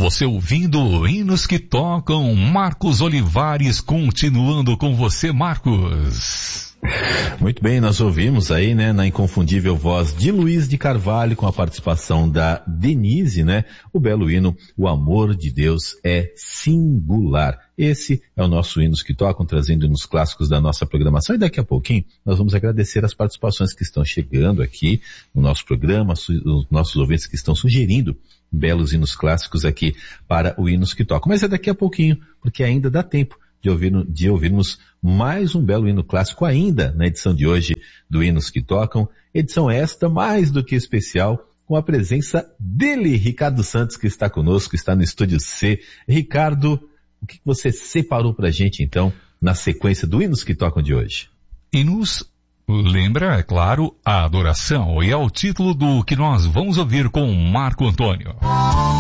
Você ouvindo hinos que tocam, Marcos Olivares continuando com você, Marcos. Muito bem, nós ouvimos aí, né, na inconfundível voz de Luiz de Carvalho, com a participação da Denise, né, o belo hino, O Amor de Deus é Singular. Esse é o nosso Hinos que Tocam, trazendo hinos clássicos da nossa programação, e daqui a pouquinho nós vamos agradecer as participações que estão chegando aqui no nosso programa, os nossos ouvintes que estão sugerindo belos hinos clássicos aqui para o Hinos que Tocam. Mas é daqui a pouquinho, porque ainda dá tempo de ouvirmos mais um belo hino clássico ainda na edição de hoje do Hinos que Tocam, edição esta mais do que especial, com a presença dele, Ricardo Santos, que está conosco, está no Estúdio C. Ricardo, o que você separou pra gente então, na sequência do Hinos que Tocam de hoje? E nos lembra, é claro, a adoração, e é o título do que nós vamos ouvir com Marco Antônio.